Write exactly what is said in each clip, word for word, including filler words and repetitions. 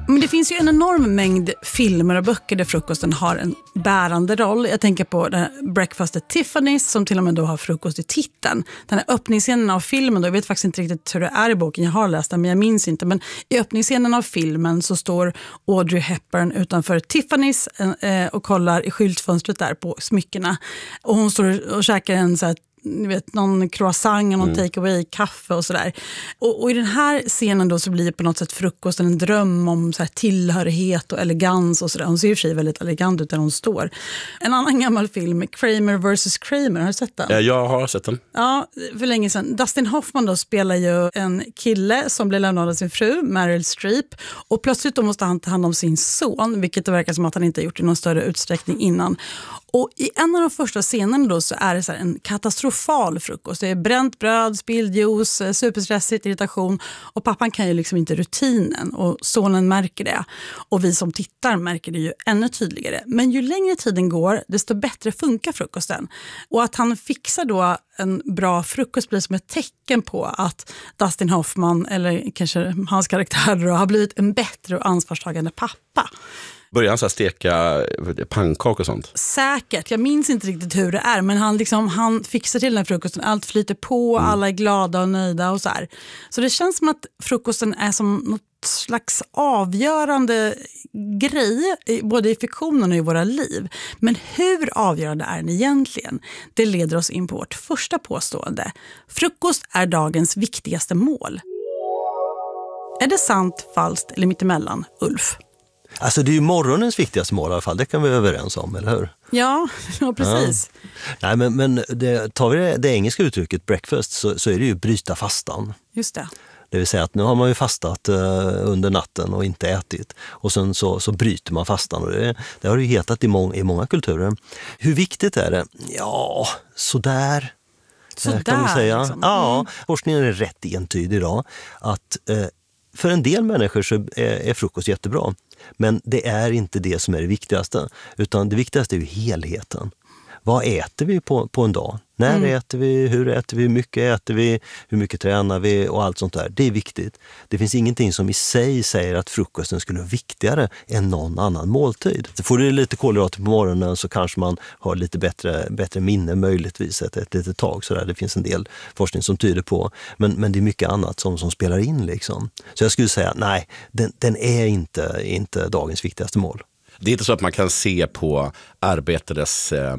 Men det finns ju en enorm mängd filmer och böcker där frukosten har en bärande roll. Jag tänker på den här Breakfast at Tiffany's som till och med då har frukost i titeln. Den här öppningsscenen av filmen, då, jag vet faktiskt inte riktigt hur det är i boken, jag har läst den men jag minns inte. Men i öppningsscenen av filmen så står Audrey Hepburn utanför Tiffany's eh, och kollar i skyltfönstret där på smyckena. Och hon står och käkar en så här, ni vet, någon croissant och någon mm. takeaway, kaffe och sådär. Och, och i den här scenen då så blir det på något sätt frukosten en dröm om så här tillhörighet och elegans och sådär. Hon ser ju sig väldigt elegant ut där hon står. En annan gammal film, Kramer versus Kramer, har du sett den? Jag har sett den. Ja, för länge sedan. Dustin Hoffman då spelar ju en kille som blir lämnad av sin fru, Meryl Streep. Och plötsligt då måste han ta hand om sin son, vilket det verkar som att han inte har gjort i någon större utsträckning innan. Och i en av de första scenerna då så är det så här en katastrofal frukost. Det är bränt bröd, spilld juice, superstressigt, irritation. Och pappan kan ju liksom inte rutinen och sonen märker det. Och vi som tittar märker det ju ännu tydligare. Men ju längre tiden går, desto bättre funkar frukosten. Och att han fixar då en bra frukost blir som ett tecken på att Dustin Hoffman, eller kanske hans karaktär då, har blivit en bättre och ansvarstagande pappa. Börjar han så här steka pannkakor och sånt? Säkert, jag minns inte riktigt hur det är. Men han, liksom, han fixar till den här frukosten. Allt flyter på, mm. alla är glada och nöjda och så här. Så det känns som att frukosten är som något slags avgörande grej, både i fiktionen och i våra liv. Men hur avgörande är den egentligen? Det leder oss in på vårt första påstående. Frukost är dagens viktigaste mål. Är det sant, falskt eller mittemellan, Ulf? Alltså det är ju morgonens viktigaste mål i alla fall, det kan vi vara överens om, eller hur? Ja, ja precis. Ja. Nej, men, men det, tar vi det, det engelska uttrycket breakfast så, så är det ju bryta fastan. Just det. Det vill säga att nu har man ju fastat uh, under natten och inte ätit. Och sen så, så bryter man fastan. Och det, det har ju hetat i, må, i många kulturer. Hur viktigt är det? Ja, sådär. Sådär kan man säga. Liksom. Ja, mm. forskningen är rätt entydig idag. Att uh, för en del människor så är, är frukost jättebra. Men det är inte det som är det viktigaste. Utan det viktigaste är ju helheten. Vad äter vi på, på en dag? När mm. äter vi? Hur äter vi? Hur mycket äter vi? Hur mycket tränar vi? Och allt sånt där. Det är viktigt. Det finns ingenting som i sig säger att frukosten skulle vara viktigare än någon annan måltid. Så får du lite kolhydrater på morgonen så kanske man har lite bättre, bättre minne möjligtvis ett, ett litet tag. Så där. Det finns en del forskning som tyder på. Men, men det är mycket annat som, som spelar in. Liksom. Så jag skulle säga, nej, den, den är inte, inte dagens viktigaste mål. Det är inte så att man kan se på arbetares eh,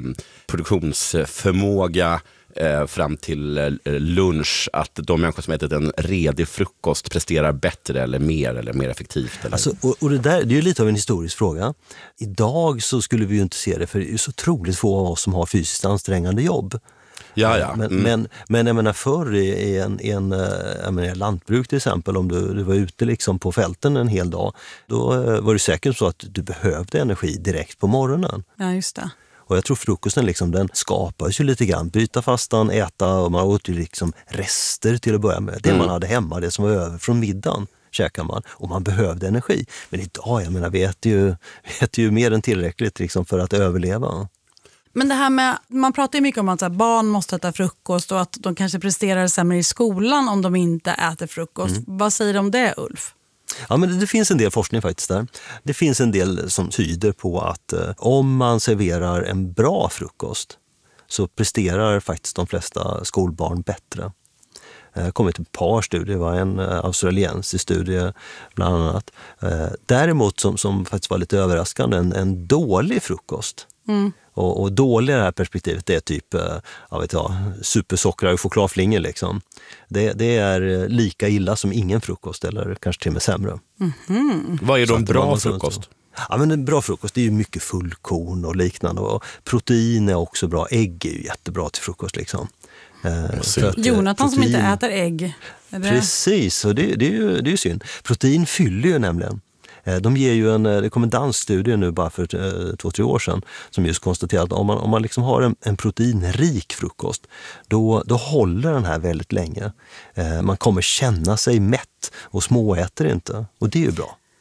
produktionsförmåga eh, fram till eh, lunch att de människor som ätit en redig frukost presterar bättre eller mer eller mer effektivt. Eller? Alltså, och, och det där det är ju lite av en historisk fråga. Idag så skulle vi ju inte se det, för det är ju så otroligt få av oss som har fysiskt ansträngande jobb. Ja, ja. Men, mm. men, men jag menar förr i, i en, i en jag menar, lantbruk till exempel, om du, du var ute liksom på fälten en hel dag, då var det säkert så att du behövde energi direkt på morgonen. Ja, just det. Och jag tror frukosten liksom, den skapas ju lite grann. Byta fastan, äta, och man åt ju liksom rester till att börja med. Det mm. man hade hemma, det som var över från middagen, käkar man. Och man behövde energi. Men idag, jag menar, vi äter ju, vi äter ju mer än tillräckligt liksom för att överleva. Men det här med, man pratar ju mycket om att så här, barn måste äta frukost och att de kanske presterar sämre i skolan om de inte äter frukost. Mm. Vad säger du om det, Ulf? Ja, men det, det finns en del forskning faktiskt där. Det finns en del som tyder på att eh, om man serverar en bra frukost så presterar faktiskt de flesta skolbarn bättre. Det har kommit ett par studier, det var en australiensisk studie bland annat. Eh, däremot som, som faktiskt var lite överraskande, en, en dålig frukost. Mm. Och, och dålig i det här perspektivet, det är typ jag vet jag, supersockrar och chokladflingor liksom. Det, det är lika illa som ingen frukost, eller kanske till och med sämre. Mm-hmm. Vad är då en bra frukost? Ja, men en bra frukost, det är ju mycket fullkorn och liknande. Och protein är också bra. Ägg är ju jättebra till frukost liksom. För att, Jonathan protein, som inte äter ägg. Precis, och det, det, är ju, det är ju synd. Protein fyller ju nämligen. De ger ju en, det kom en dansstudie nu bara för två, tre år sedan som just konstaterar att om man, om man liksom har en, en proteinrik frukost då, då håller den här väldigt länge. Man kommer känna sig mätt och småäter inte, och det är ju bra.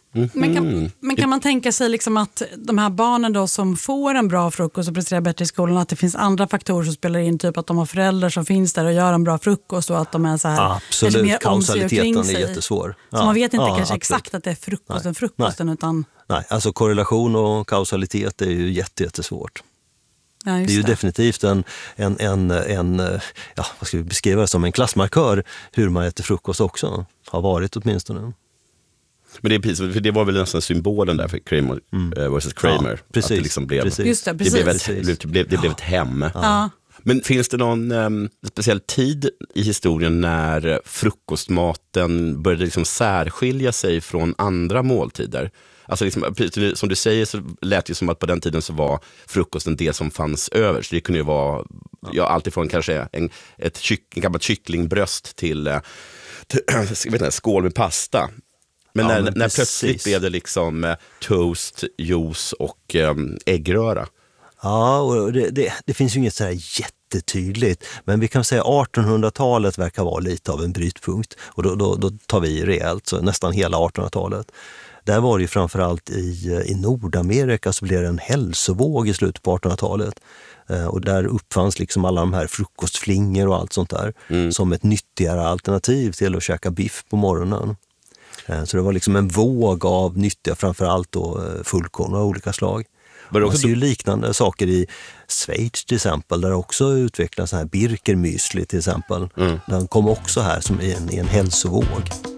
Mm. Men, kan, men kan man tänka sig liksom att de här barnen då som får en bra frukost och presterar bättre i skolan, att det finns andra faktorer som spelar in, typ att de har föräldrar som finns där och gör en bra frukost och att de är så här, absolut, mer kausaliteten är sig. jättesvår. Så ja. man vet inte ja, kanske absolut. exakt att det är frukosten, Nej. frukosten Nej. utan... Nej, alltså korrelation och kausalitet är ju jätte, jättesvårt. Ja, just det är ju det. definitivt en, en, en, en ja, vad ska vi beskriva det som, en klassmarkör hur man äter frukost också. Har varit åtminstone. Men det, är precis, för det var väl nästan symbolen där för Kramer mm. versus Kramer. Ja, precis, att det liksom blev, precis. Just det, precis. Det blev ett, det blev, det blev ett hem. Ja. Ja. Men finns det någon um, speciell tid i historien när frukostmaten började liksom särskilja sig från andra måltider? Alltså liksom, som du säger så lät det som att på den tiden så var frukosten det som fanns över. Så det kunde ju vara ja, alltifrån kanske en, ett kyck, en gammalt kycklingbröst till, till jag vet inte, skål med pasta. Men, ja, när, men när plötsligt blev det liksom eh, toast, juice och eh, äggröra. Ja, och det, det, det finns ju inget så här jättetydligt. Men vi kan säga artonhundratalet verkar vara lite av en brytpunkt. Och då, då, då tar vi rejält, så nästan hela artonhundratalet. Där var det ju framförallt i, i Nordamerika så blev det en hälsovåg i slutet på artonhundratalet. Eh, och där uppfanns liksom alla de här frukostflingor och allt sånt där. Mm. Som ett nyttigare alternativ till att käka biff på morgonen. Så det var liksom en våg av nyttiga, framförallt då fullkorn av olika slag. Man ser ju liknande saker i Schweiz till exempel, där det också utvecklas så här Birkermüsli till exempel. Mm. Den kom också här som en, en hälsovåg.